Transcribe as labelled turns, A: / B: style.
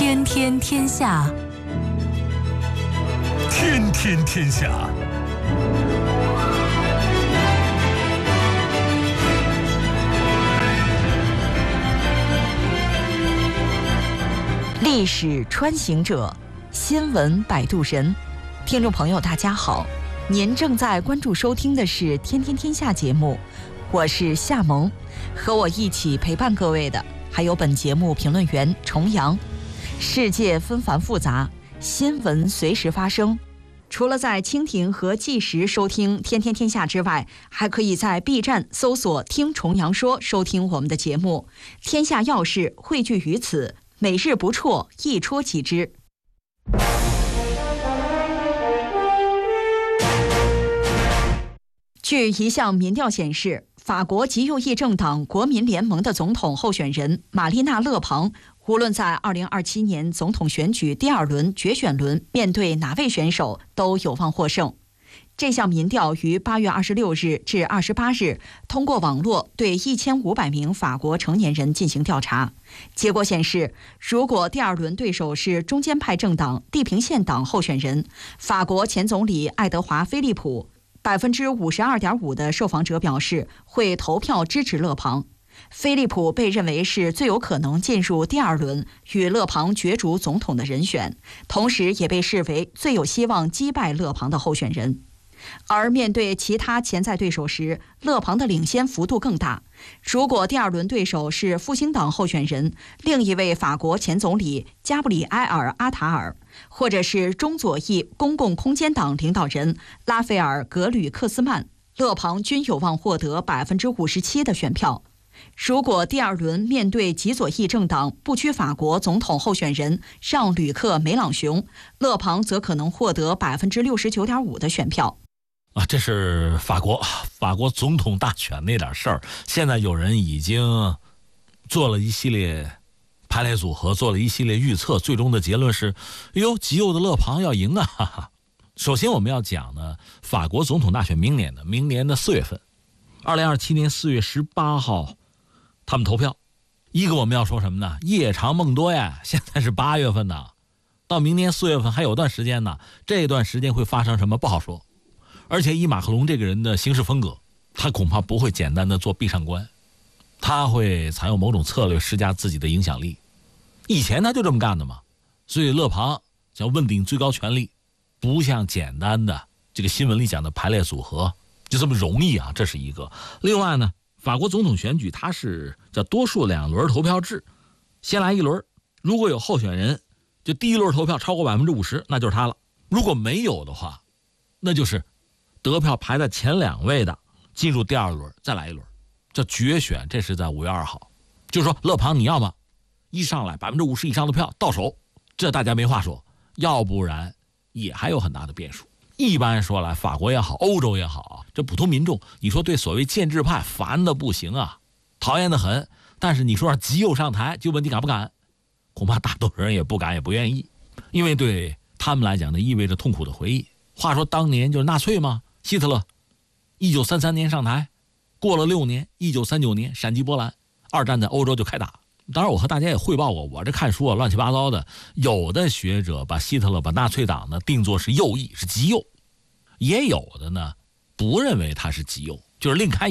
A: 天天天下，
B: 天天天下。
C: 历史穿行者，新闻摆渡人。听众朋友大家好，您正在关注收听的是天天天下节目，我是夏萌，和我一起陪伴各位的还有本节目评论员重阳。世界纷繁复杂，新闻随时发生，除了在蜻蜓和纪实收听天天天下之外，还可以在 B 站搜索听重阳说收听我们的节目，天下要事汇聚于此，每日不辍，一戳即知。据一项民调显示，法国极右翼政党国民联盟的总统候选人玛丽娜·勒庞，无论在2027年总统选举第二轮决选轮面对哪位选手，都有望获胜。这项民调于8月26日至28日通过网络对1500名法国成年人进行调查。结果显示，如果第二轮对手是中间派政党地平线党候选人法国前总理爱德华·菲利普，52.5%的受访者表示会投票支持勒庞。菲利普被认为是最有可能进入第二轮与勒庞角逐总统的人选，同时也被视为最有希望击败勒庞的候选人。而面对其他潜在对手时，勒庞的领先幅度更大。如果第二轮对手是复兴党候选人另一位法国前总理加布里埃尔·阿塔尔，或者是中左翼公共空间党领导人拉斐尔·格吕克斯曼，勒庞均有望获得57%的选票。如果第二轮面对极左翼政党不屈法国总统候选人让·吕克·梅朗雄，勒庞则可能获得69.5%的选票。
B: 这是法国总统大选那点事儿，现在有人已经做了一系列排列组合，做了一系列预测，最终的结论是，极右的勒庞要赢啊！首先我们要讲呢，法国总统大选明年的4月份，2027年4月18号，他们投票。一个我们要说什么呢？夜长梦多呀！现在是8月份呢，到明年4月份还有段时间呢，这段时间会发生什么不好说。而且以马克龙这个人的行事风格，他恐怕不会简单的做闭上关，他会采用某种策略施加自己的影响力。以前他就这么干的嘛。所以勒庞想问鼎最高权力，不像简单的这个新闻里讲的排列组合就这么容易啊，这是一个。另外呢，法国总统选举它是叫多数两轮投票制，先来一轮，如果有候选人就第一轮投票超过50%，那就是他了。如果没有的话，那就是得票排在前2位的进入第二轮，再来一轮，叫决选。这是在5月2号，就是说勒庞你要么一上来50%以上的票到手，这大家没话说，要不然也还有很大的变数。一般说来，法国也好，欧洲也好，这普通民众你说对所谓建制派烦的不行啊，讨厌的很，但是你说让极右上台，就问你敢不敢，恐怕大多数人也不敢也不愿意，因为对他们来讲呢，意味着痛苦的回忆。话说当年就是纳粹嘛，希特勒1933年上台，过了6年1939年闪击波兰，二战在欧洲就开打。当然我和大家也汇报过，我这看书啊乱七八糟的，有的学者把希特勒把纳粹党呢定作是右翼，是极右，也有的呢不认为他是极右，就是另开